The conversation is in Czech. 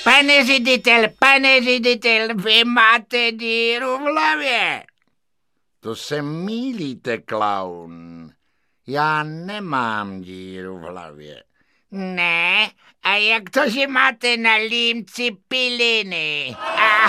Pane ředitel, vy máte díru v hlavě. To se mýlíte, klaun. Já nemám díru v hlavě. Ne? A jak to, že máte na límci piliny?